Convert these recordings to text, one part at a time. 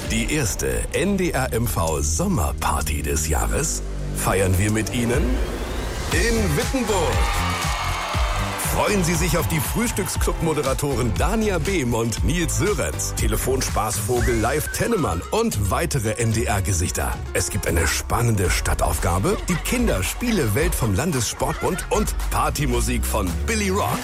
Die erste NDR-MV-Sommerparty des Jahres feiern wir mit Ihnen in Wittenburg. Freuen Sie sich auf die Frühstücksclub-Moderatoren Dania Behm und Nils Sörenz, Telefonspaßvogel Live Tennemann und weitere NDR-Gesichter. Es gibt eine spannende Stadtaufgabe, die Kinderspiele-Welt vom Landessportbund und Partymusik von Billy Rock.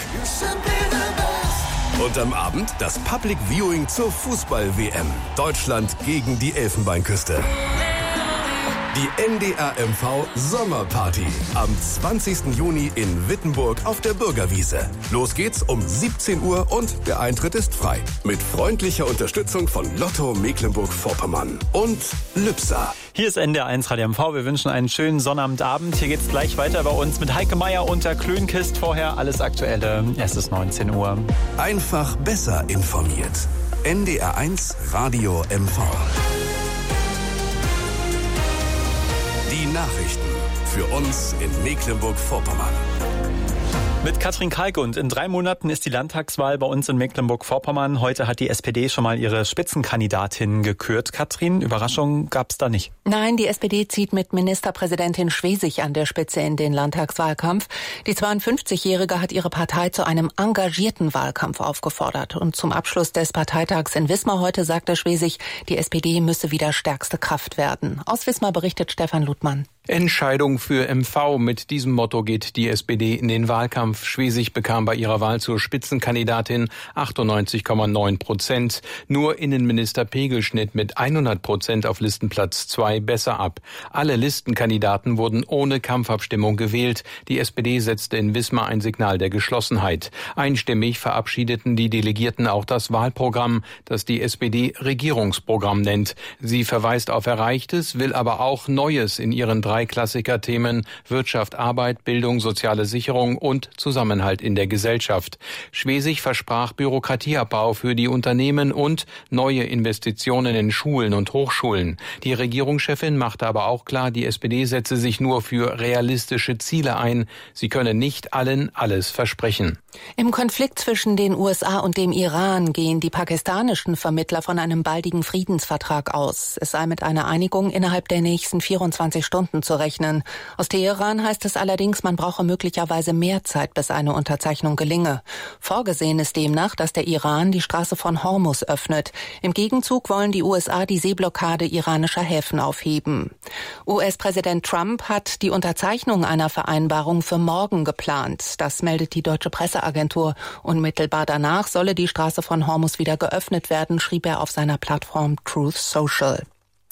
Und am Abend das Public Viewing zur Fußball-WM. Deutschland gegen die Elfenbeinküste. Die NDR-MV Sommerparty am 20. Juni in Wittenburg auf der Bürgerwiese. Los geht's um 17 Uhr und der Eintritt ist frei. Mit freundlicher Unterstützung von Lotto Mecklenburg-Vorpommern und Lübser. Hier ist NDR1 Radio MV. Wir wünschen einen schönen Sonnabendabend. Hier geht's gleich weiter bei uns mit Heike Meier und der Klönkist. Vorher alles Aktuelle. Es ist 19 Uhr. Einfach besser informiert. NDR1 Radio MV. Die Nachrichten für uns in Mecklenburg-Vorpommern. Mit Katrin Kalkund. In 3 Monaten ist die Landtagswahl bei uns in Mecklenburg-Vorpommern. Heute hat die SPD schon mal ihre Spitzenkandidatin gekürt. Katrin, Überraschung gab's da nicht? Nein, die SPD zieht mit Ministerpräsidentin Schwesig an der Spitze in den Landtagswahlkampf. Die 52-Jährige hat ihre Partei zu einem engagierten Wahlkampf aufgefordert. Und zum Abschluss des Parteitags in Wismar heute sagte Schwesig, die SPD müsse wieder stärkste Kraft werden. Aus Wismar berichtet Stefan Ludmann. Entscheidung für MV. Mit diesem Motto geht die SPD in den Wahlkampf. Schwesig bekam bei ihrer Wahl zur Spitzenkandidatin 98,9%. Nur Innenminister Pegel schnitt mit 100% auf Listenplatz 2 besser ab. Alle Listenkandidaten wurden ohne Kampfabstimmung gewählt. Die SPD setzte in Wismar ein Signal der Geschlossenheit. Einstimmig verabschiedeten die Delegierten auch das Wahlprogramm, das die SPD Regierungsprogramm nennt. Sie verweist auf Erreichtes, will aber auch Neues in ihren 3 Klassikerthemen Wirtschaft, Arbeit, Bildung, soziale Sicherung und Zusammenhalt in der Gesellschaft. Schwesig versprach Bürokratieabbau für die Unternehmen und neue Investitionen in Schulen und Hochschulen. Die Regierungschefin machte aber auch klar, die SPD setze sich nur für realistische Ziele ein. Sie könne nicht allen alles versprechen. Im Konflikt zwischen den USA und dem Iran gehen die pakistanischen Vermittler von einem baldigen Friedensvertrag aus. Es sei mit einer Einigung innerhalb der nächsten 24 Stunden zu rechnen. Aus Teheran heißt es allerdings, man brauche möglicherweise mehr Zeit, bis eine Unterzeichnung gelinge. Vorgesehen ist demnach, dass der Iran die Straße von Hormuz öffnet. Im Gegenzug wollen die USA die Seeblockade iranischer Häfen aufheben. US-Präsident Trump hat die Unterzeichnung einer Vereinbarung für morgen geplant. Das meldet die deutsche Presseagentur. Unmittelbar danach solle die Straße von Hormuz wieder geöffnet werden, schrieb er auf seiner Plattform Truth Social.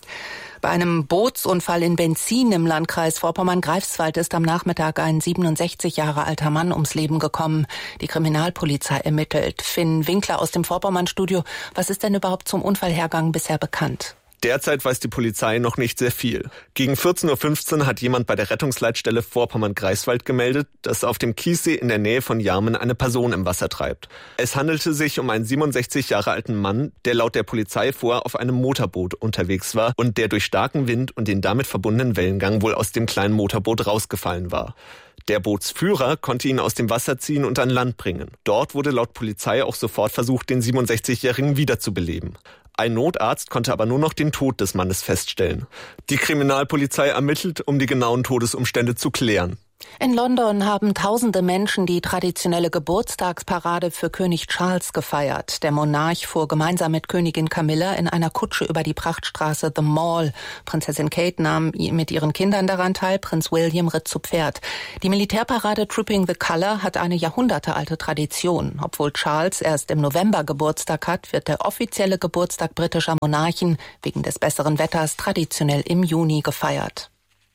Bei einem Bootsunfall in Benzin im Landkreis Vorpommern-Greifswald ist am Nachmittag ein 67 Jahre alter Mann ums Leben gekommen. Die Kriminalpolizei ermittelt. Finn Winkler aus dem Vorpommern-Studio. Was ist denn überhaupt zum Unfallhergang bisher bekannt? Derzeit weiß die Polizei noch nicht sehr viel. Gegen 14.15 Uhr hat jemand bei der Rettungsleitstelle Vorpommern-Greifswald gemeldet, dass auf dem Kiessee in der Nähe von Jarmen eine Person im Wasser treibt. Es handelte sich um einen 67 Jahre alten Mann, der laut der Polizei vorher auf einem Motorboot unterwegs war und der durch starken Wind und den damit verbundenen Wellengang wohl aus dem kleinen Motorboot rausgefallen war. Der Bootsführer konnte ihn aus dem Wasser ziehen und an Land bringen. Dort wurde laut Polizei auch sofort versucht, den 67-Jährigen wiederzubeleben. Ein Notarzt konnte aber nur noch den Tod des Mannes feststellen. Die Kriminalpolizei ermittelt, um die genauen Todesumstände zu klären. In London haben tausende Menschen die traditionelle Geburtstagsparade für König Charles gefeiert. Der Monarch fuhr gemeinsam mit Königin Camilla in einer Kutsche über die Prachtstraße The Mall. Prinzessin Kate nahm mit ihren Kindern daran teil, Prinz William ritt zu Pferd. Die Militärparade Trooping the Colour hat eine jahrhundertealte Tradition. Obwohl Charles erst im November Geburtstag hat, wird der offizielle Geburtstag britischer Monarchen wegen des besseren Wetters traditionell im Juni gefeiert.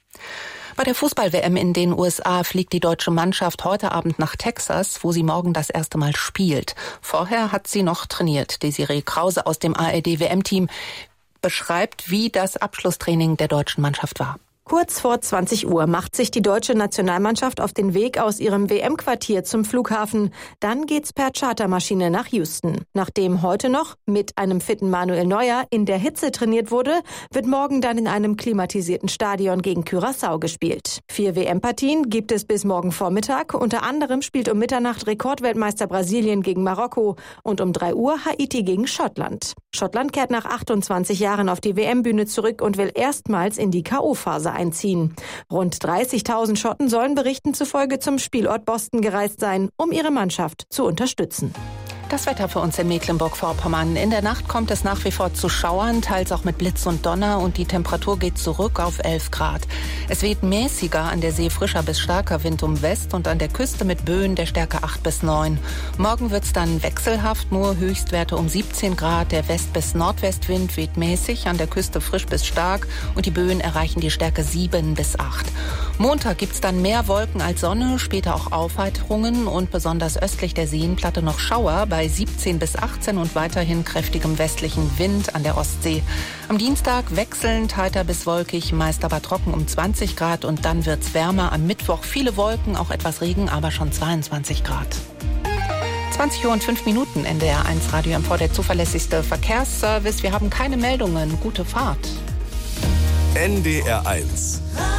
Bei der Fußball-WM in den USA fliegt die deutsche Mannschaft heute Abend nach Texas, wo sie morgen das erste Mal spielt. Vorher hat sie noch trainiert. Desiree Krause aus dem ARD-WM-Team beschreibt, wie das Abschlusstraining der deutschen Mannschaft war. Kurz vor 20 Uhr macht sich die deutsche Nationalmannschaft auf den Weg aus ihrem WM-Quartier zum Flughafen. Dann geht's per Chartermaschine nach Houston. Nachdem heute noch mit einem fitten Manuel Neuer in der Hitze trainiert wurde, wird morgen dann in einem klimatisierten Stadion gegen Curaçao gespielt. 4 WM-Partien gibt es bis morgen Vormittag. Unter anderem spielt um Mitternacht Rekordweltmeister Brasilien gegen Marokko und um 3 Uhr Haiti gegen Schottland. Schottland kehrt nach 28 Jahren auf die WM-Bühne zurück und will erstmals in die K.O.-Phase einziehen. Rund 30.000 Schotten sollen Berichten zufolge zum Spielort Boston gereist sein, um ihre Mannschaft zu unterstützen. Das Wetter für uns in Mecklenburg-Vorpommern. In der Nacht kommt es nach wie vor zu Schauern, teils auch mit Blitz und Donner, und die Temperatur geht zurück auf 11 Grad. Es weht mäßiger, an der See frischer bis starker Wind um West und an der Küste mit Böen der Stärke 8 bis 9. Morgen wird's dann wechselhaft, nur Höchstwerte um 17 Grad. Der West- bis Nordwestwind weht mäßig, an der Küste frisch bis stark und die Böen erreichen die Stärke 7 bis 8. Montag gibt's dann mehr Wolken als Sonne, später auch Aufheiterungen und besonders östlich der Seenplatte noch Schauer bei 17 bis 18 und weiterhin kräftigem westlichen Wind an der Ostsee. Am Dienstag wechselnd heiter bis wolkig, meist aber trocken um 20 Grad und dann wird's wärmer. Am Mittwoch viele Wolken, auch etwas Regen, aber schon 22 Grad. 20 Uhr und 5 Minuten, NDR 1 Radio MV, der zuverlässigste Verkehrsservice. Wir haben keine Meldungen. Gute Fahrt. NDR 1.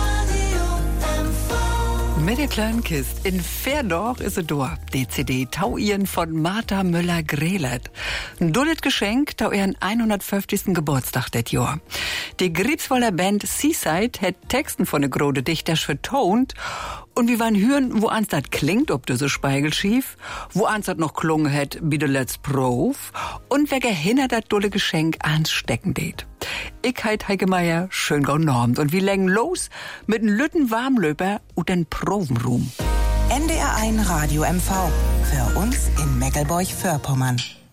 Mit der kleinen Kiste in Verdorch ist es da. Die CD Tauieren von Martha Müller-Grelert. Ein dulles Geschenk tau ihren 150. Geburtstag das Jahr. Die Griebswoller Band Seaside hat Texten von der grode Dichters vertont. Und wir wollen hören, wo ans das klingt, ob das so speigelschief, wo ans das noch klungen hat, wie de Let's Prof, und wer gehinner das dulle Geschenk ans Stecken det. Ich heit Heike Meier, schön genormt, und wir legen los mit n Lütten Warmlöper und den Provenroom. NDR 1 Radio MV. Für uns in Meckelburg-Vorpommern.